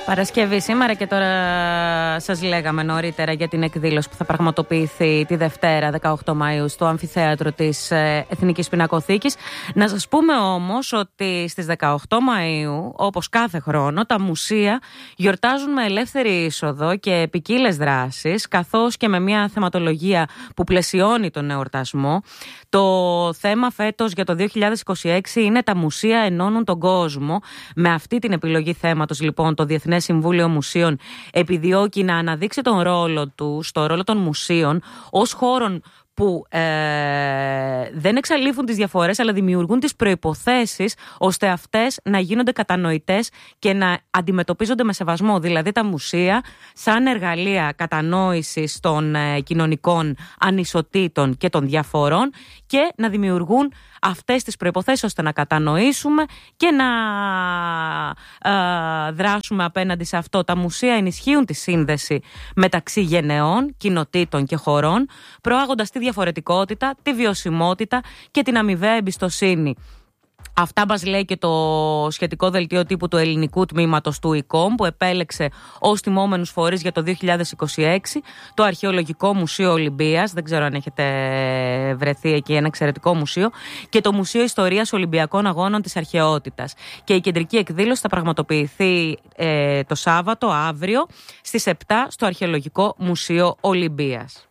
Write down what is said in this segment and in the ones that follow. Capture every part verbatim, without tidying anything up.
Παρασκευή σήμερα και τώρα σας λέγαμε νωρίτερα για την εκδήλωση που θα πραγματοποιηθεί τη Δευτέρα δεκαοκτώ Μαΐου στο Αμφιθέατρο της Εθνικής Πινακοθήκης. Να σας πούμε όμως ότι στις δεκαοκτώ Μαΐου, όπως κάθε χρόνο, τα μουσεία γιορτάζουν με ελεύθερη είσοδο και ποικίλες δράσεις, καθώς και με μια θεματολογία που πλαισιώνει τον εορτασμό. Το θέμα φέτος για το δύο χιλιάδες είκοσι έξι είναι «Τα μουσεία ενώνουν τον κόσμο». Με αυτή την επιλογή θέματος, λοιπόν, το Διεθνές Συμβούλιο Μουσείων επιδιώκει να αναδείξει τον ρόλο του, στο ρόλο των μουσείων ως χώρων που ε, δεν εξαλείφουν τις διαφορές, αλλά δημιουργούν τις προϋποθέσεις ώστε αυτές να γίνονται κατανοητές και να αντιμετωπίζονται με σεβασμό. Δηλαδή τα μουσεία σαν εργαλεία κατανόησης των ε, κοινωνικών ανισοτήτων και των διαφορών, και να δημιουργούν αυτές τις προϋποθέσεις ώστε να κατανοήσουμε και να ε, δράσουμε απέναντι σε αυτό. Τα μουσεία ενισχύουν τη σύνδεση μεταξύ γενεών, κοινοτήτων και χωρών, προάγοντας τη διαφορετικότητα, τη βιωσιμότητα και την αμοιβαία εμπιστοσύνη. Αυτά μας λέει και το σχετικό δελτίο τύπου του ελληνικού τμήματος του ΙΚΟΜ, που επέλεξε ως τιμόμενους φορείς για το δύο χιλιάδες είκοσι έξι το Αρχαιολογικό Μουσείο Ολυμπίας. Δεν ξέρω αν έχετε βρεθεί εκεί, ένα εξαιρετικό μουσείο, και το Μουσείο Ιστορίας Ολυμπιακών Αγώνων της Αρχαιότητας. Και η κεντρική εκδήλωση θα πραγματοποιηθεί ε, το Σάββατο, αύριο, στις επτά στο Αρχαιολογικό Μουσείο Ολυμπίας.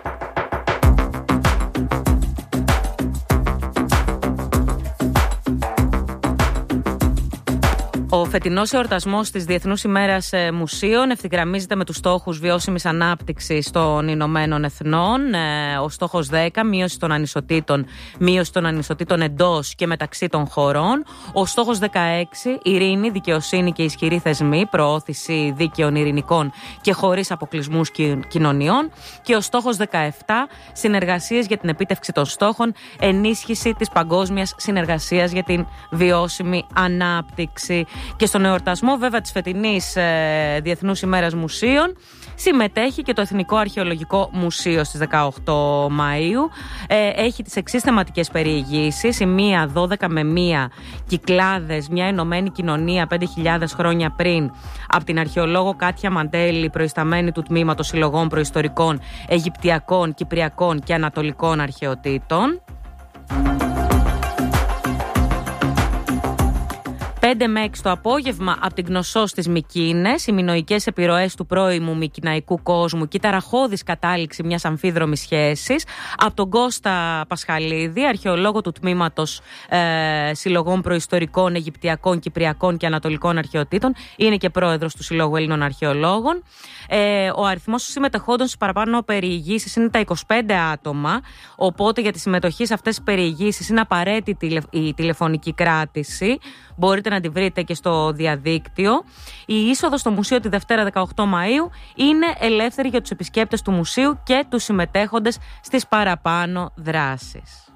Ο φετινός εορτασμός της Διεθνούς ημέρας Μουσείων ευθυγραμμίζεται με τους στόχους βιώσιμης ανάπτυξης των Ηνωμένων Εθνών. Ο στόχος δέκα, μείωση των ανισοτήτων, μείωση των ανισοτήτων εντός και μεταξύ των χωρών. Ο στόχος δεκαέξι, ειρήνη, δικαιοσύνη και ισχυροί θεσμοί, προώθηση δίκαιων, ειρηνικών και χωρίς αποκλεισμούς κοινωνιών. Και ο στόχος δεκαεπτά, συνεργασίες για την επίτευξη των στόχων, ενίσχυση της παγκόσμιας συνεργασίας για την βιώσιμη ανάπτυξη. Και στον εορτασμό, βέβαια, της φετινής ε, Διεθνούς ημέρας Μουσείων συμμετέχει και το Εθνικό Αρχαιολογικό Μουσείο στις δεκαοκτώ Μαΐου. Ε, έχει τις εξής θεματικές περιηγήσεις: η μία δώδεκα με μία, Κυκλάδες, μια ενωμένη κοινωνία πέντε χιλιάδες χρόνια πριν, από την αρχαιολόγο Κάτια Μαντέλη, προϊσταμένη του Τμήματος Συλλογών Προϊστορικών, Αιγυπτιακών, Κυπριακών και Ανατολικών Αρχαιοτήτων. πέντε με έξι το απόγευμα, από την Κνωσσό στις Μυκήνες, οι μινωικές επιρροές του πρώιμου μικηναϊκού κόσμου και η ταραχώδης κατάληξη μιας αμφίδρομης σχέσης, από τον Κώστα Πασχαλίδη, αρχαιολόγο του Τμήματος ε, Συλλογών Προϊστορικών, Αιγυπτιακών, Κυπριακών και Ανατολικών Αρχαιοτήτων. Είναι και πρόεδρος του Συλλόγου Έλληνων Αρχαιολόγων. Ε, ο αριθμός των συμμετεχόντων στις παραπάνω περιηγήσεις είναι τα είκοσι πέντε άτομα, οπότε για τη συμμετοχή σε αυτές τις περιηγήσεις είναι απαραίτητη η τηλεφωνική κράτηση. Μπορείτε να τη βρείτε και στο διαδίκτυο. Η είσοδος στο μουσείο τη Δευτέρα δεκαοκτώ Μαΐου είναι ελεύθερη για τους επισκέπτες του μουσείου και τους συμμετέχοντες στις παραπάνω δράσεις.